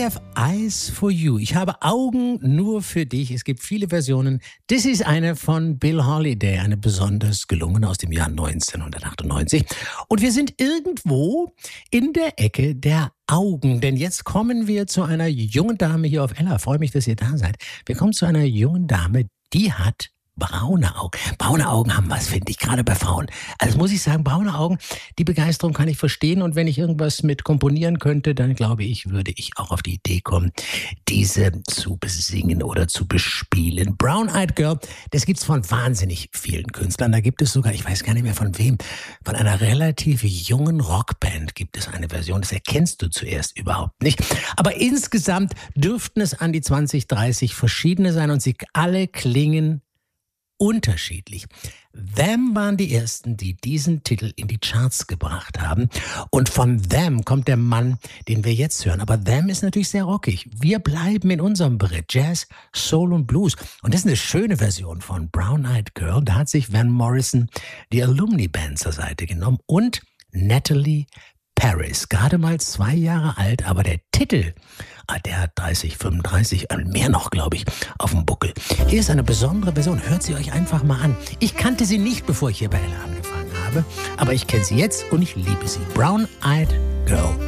have eyes for you. Ich habe Augen nur für dich. Es gibt viele Versionen. Das ist eine von Bill Holiday, eine besonders gelungene aus dem Jahr 1998. Und wir sind irgendwo in der Ecke der Augen, denn jetzt kommen wir zu einer jungen Dame hier auf Ella. Freue mich, dass ihr da seid. Wir kommen zu einer jungen Dame, die hat braune Augen. Braune Augen haben was, finde ich, gerade bei Frauen. Also muss ich sagen, braune Augen, die Begeisterung kann ich verstehen. Und wenn ich irgendwas mit komponieren könnte, dann glaube ich, würde ich auch auf die Idee kommen, diese zu besingen oder zu bespielen. Brown Eyed Girl, das gibt's von wahnsinnig vielen Künstlern. Da gibt es sogar, ich weiß gar nicht mehr von wem, von einer relativ jungen Rockband gibt es eine Version. Das erkennst du zuerst überhaupt nicht. Aber insgesamt dürften es an die 20, 30 verschiedene sein und sie alle klingen unterschiedlich. Them waren die ersten, die diesen Titel in die Charts gebracht haben. Und von Them kommt der Mann, den wir jetzt hören. Aber Them ist natürlich sehr rockig. Wir bleiben in unserem Beritt. Jazz, Soul und Blues. Und das ist eine schöne Version von Brown Eyed Girl. Da hat sich Van Morrison die Alumni Band zur Seite genommen und Natalie Paris, gerade mal 2 Jahre alt, aber der Titel, der hat 30, 35, mehr noch, glaube ich, auf dem Buckel. Hier ist eine besondere Version, hört sie euch einfach mal an. Ich kannte sie nicht, bevor ich hier bei Ella angefangen habe, aber ich kenne sie jetzt und ich liebe sie. Brown Eyed Girl.